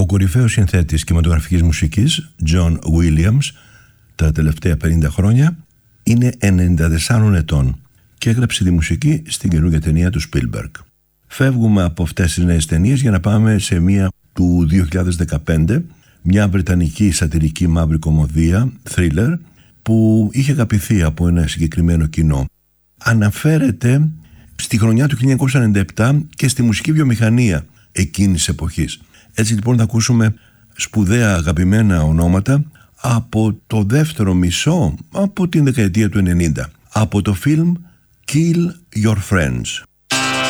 Ο κορυφαίος συνθέτης κινηματογραφικής μουσικής, John Williams, τα τελευταία 50 χρόνια, είναι 94 ετών και έγραψε τη μουσική στην καινούργια ταινία του Spielberg. Φεύγουμε από αυτές τις νέες ταινίες για να πάμε σε μία του 2015, μια βρετανική σατιρική μαύρη κωμωδία, thriller, που είχε αγαπηθεί από ένα συγκεκριμένο κοινό. Αναφέρεται στη χρονιά του 1997 και στη μουσική βιομηχανία εκείνης της εποχής. Έτσι λοιπόν θα ακούσουμε σπουδαία αγαπημένα ονόματα από το δεύτερο μισό από την δεκαετία του 90, από το φιλμ Kill Your Friends.